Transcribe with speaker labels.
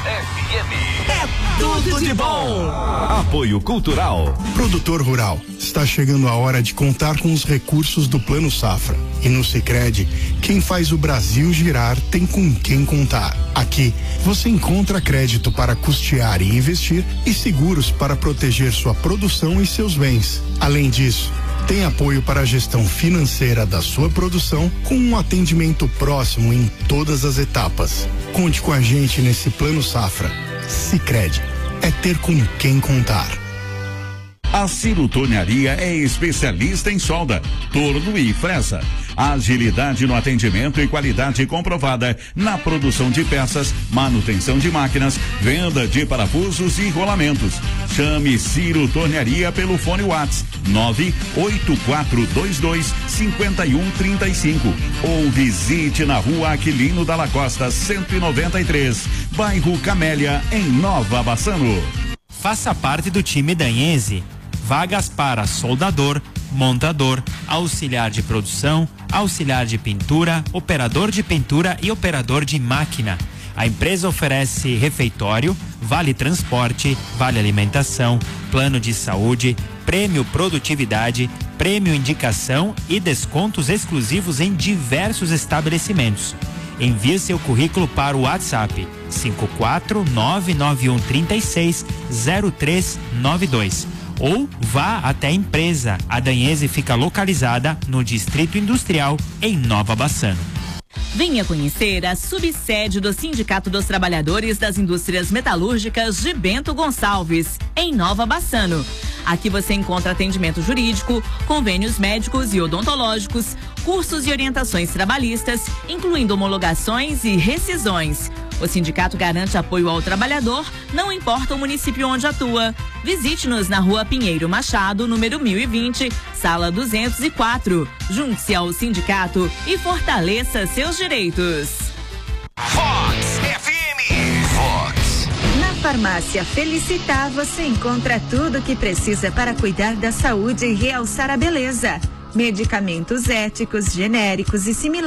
Speaker 1: FM. É tudo de bom. Apoio Cultural.
Speaker 2: Produtor rural, está chegando a hora de contar com os recursos do Plano Safra. E no Sicredi, quem faz o Brasil girar tem com quem contar. Aqui, você encontra crédito para custear e investir e seguros para proteger sua produção e seus bens. Além disso, tem apoio para a gestão financeira da sua produção com um atendimento próximo em todas as etapas. Conte com a gente nesse Plano Safra. Sicredi, é ter com quem contar.
Speaker 3: A Ciro Tornearia é especialista em solda, torno e fresa. Agilidade no atendimento e qualidade comprovada na produção de peças, manutenção de máquinas, venda de parafusos e rolamentos. Chame Ciro Tornearia pelo fone WhatsApp 984225135 ou visite na Rua Aquilino Dalla Costa 193, bairro Camélia, em Nova Bassano.
Speaker 4: Faça parte do time da Anhese. Vagas para soldador, montador, auxiliar de produção, auxiliar de pintura, operador de pintura e operador de máquina. A empresa oferece refeitório, vale transporte, vale alimentação, plano de saúde, prêmio produtividade, prêmio indicação e descontos exclusivos em diversos estabelecimentos. Envie seu currículo para o WhatsApp 54991360392 ou vá até a empresa. A Danhese fica localizada no Distrito Industrial, em Nova Bassano.
Speaker 5: Venha conhecer a subsede do Sindicato dos Trabalhadores das Indústrias Metalúrgicas de Bento Gonçalves, em Nova Bassano. Aqui você encontra atendimento jurídico, convênios médicos e odontológicos, cursos e orientações trabalhistas, incluindo homologações e rescisões. O sindicato garante apoio ao trabalhador, não importa o município onde atua. Visite-nos na Rua Pinheiro Machado, número 1020, sala 204. Junte-se ao sindicato e fortaleça seus direitos.
Speaker 1: Vox FM. Vox.
Speaker 6: Na Farmácia Felicitar você encontra tudo o que precisa para cuidar da saúde e realçar a beleza. Medicamentos éticos, genéricos e similares.